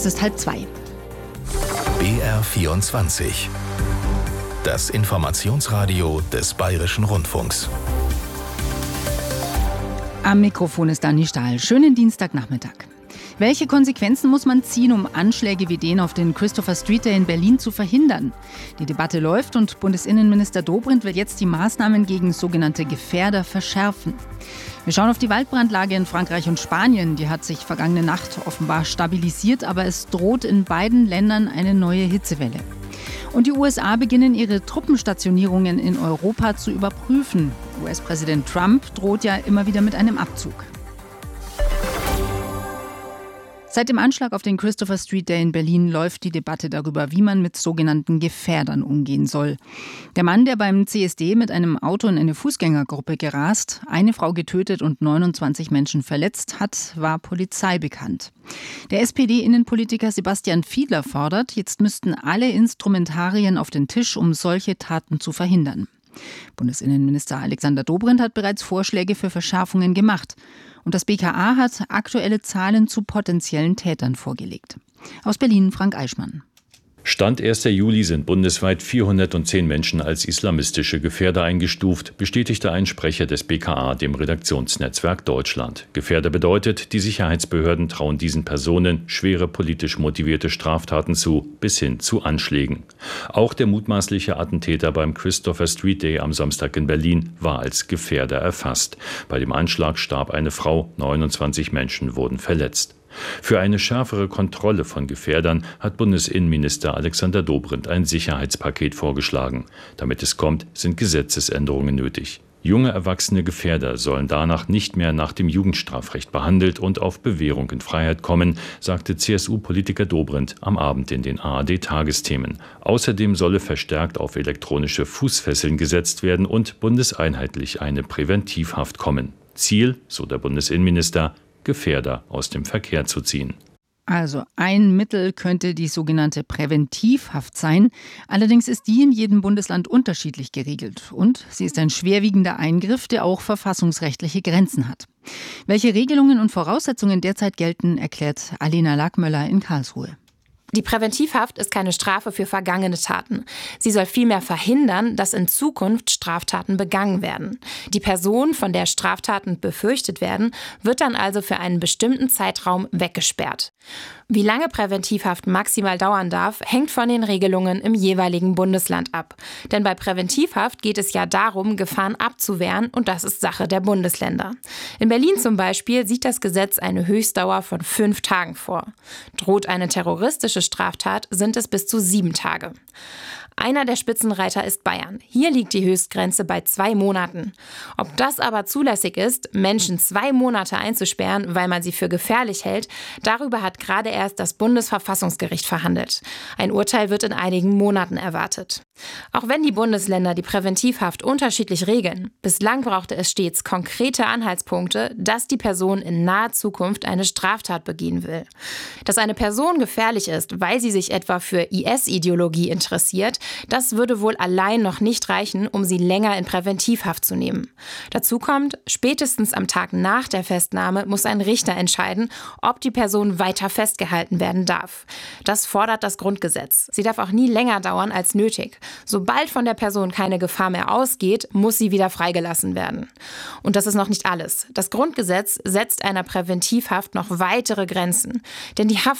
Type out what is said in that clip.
Es ist 1:30. BR24. Das Informationsradio des Bayerischen Rundfunks. Am Mikrofon ist Dani Stahl. Schönen Dienstagnachmittag. Welche Konsequenzen muss man ziehen, um Anschläge wie den auf den Christopher Street Day in Berlin zu verhindern? Die Debatte läuft und Bundesinnenminister Dobrindt will jetzt die Maßnahmen gegen sogenannte Gefährder verschärfen. Wir schauen auf die Waldbrandlage in Frankreich und Spanien. Die hat sich vergangene Nacht offenbar stabilisiert, aber es droht in beiden Ländern eine neue Hitzewelle. Und die USA beginnen ihre Truppenstationierungen in Europa zu überprüfen. US-Präsident Trump droht ja immer wieder mit einem Abzug. Seit dem Anschlag auf den Christopher Street Day in Berlin läuft die Debatte darüber, wie man mit sogenannten Gefährdern umgehen soll. Der Mann, der beim CSD mit einem Auto in eine Fußgängergruppe gerast, eine Frau getötet und 29 Menschen verletzt hat, war Polizei bekannt. Der SPD-Innenpolitiker Sebastian Fiedler fordert, jetzt müssten alle Instrumentarien auf den Tisch, um solche Taten zu verhindern. Bundesinnenminister Alexander Dobrindt hat bereits Vorschläge für Verschärfungen gemacht. Und das BKA hat aktuelle Zahlen zu potenziellen Tätern vorgelegt. Aus Berlin Frank Eichmann. Stand 1. Juli sind bundesweit 410 Menschen als islamistische Gefährder eingestuft, bestätigte ein Sprecher des BKA dem Redaktionsnetzwerk Deutschland. Gefährder bedeutet, die Sicherheitsbehörden trauen diesen Personen schwere politisch motivierte Straftaten zu, bis hin zu Anschlägen. Auch der mutmaßliche Attentäter beim Christopher Street Day am Samstag in Berlin war als Gefährder erfasst. Bei dem Anschlag starb eine Frau, 29 Menschen wurden verletzt. Für eine schärfere Kontrolle von Gefährdern hat Bundesinnenminister Alexander Dobrindt ein Sicherheitspaket vorgeschlagen. Damit es kommt, sind Gesetzesänderungen nötig. Junge erwachsene Gefährder sollen danach nicht mehr nach dem Jugendstrafrecht behandelt und auf Bewährung in Freiheit kommen, sagte CSU-Politiker Dobrindt am Abend in den ARD-Tagesthemen. Außerdem solle verstärkt auf elektronische Fußfesseln gesetzt werden und bundeseinheitlich eine Präventivhaft kommen. Ziel, so der Bundesinnenminister, Gefährder aus dem Verkehr zu ziehen. Also ein Mittel könnte die sogenannte Präventivhaft sein. Allerdings ist die in jedem Bundesland unterschiedlich geregelt. Und sie ist ein schwerwiegender Eingriff, der auch verfassungsrechtliche Grenzen hat. Welche Regelungen und Voraussetzungen derzeit gelten, erklärt Alena Lackmöller in Karlsruhe. Die Präventivhaft ist keine Strafe für vergangene Taten. Sie soll vielmehr verhindern, dass in Zukunft Straftaten begangen werden. Die Person, von der Straftaten befürchtet werden, wird dann also für einen bestimmten Zeitraum weggesperrt. Wie lange Präventivhaft maximal dauern darf, hängt von den Regelungen im jeweiligen Bundesland ab. Denn bei Präventivhaft geht es ja darum, Gefahren abzuwehren, und das ist Sache der Bundesländer. In Berlin zum Beispiel sieht das Gesetz eine Höchstdauer von 5 Tagen vor. Droht eine terroristische Straftat, sind es bis zu 7 Tage. Einer der Spitzenreiter ist Bayern. Hier liegt die Höchstgrenze bei 2 Monaten. Ob das aber zulässig ist, Menschen 2 Monate einzusperren, weil man sie für gefährlich hält, darüber hat gerade erst das Bundesverfassungsgericht verhandelt. Ein Urteil wird in einigen Monaten erwartet. Auch wenn die Bundesländer die Präventivhaft unterschiedlich regeln, bislang brauchte es stets konkrete Anhaltspunkte, dass die Person in naher Zukunft eine Straftat begehen will. Dass eine Person gefährlich ist, weil sie sich etwa für IS-Ideologie interessiert, das würde wohl allein noch nicht reichen, um sie länger in Präventivhaft zu nehmen. Dazu kommt, spätestens am Tag nach der Festnahme muss ein Richter entscheiden, ob die Person weiter festgehalten werden darf. Das fordert das Grundgesetz. Sie darf auch nie länger dauern als nötig. Sobald von der Person keine Gefahr mehr ausgeht, muss sie wieder freigelassen werden. Und das ist noch nicht alles. Das Grundgesetz setzt einer Präventivhaft noch weitere Grenzen. Denn die Haft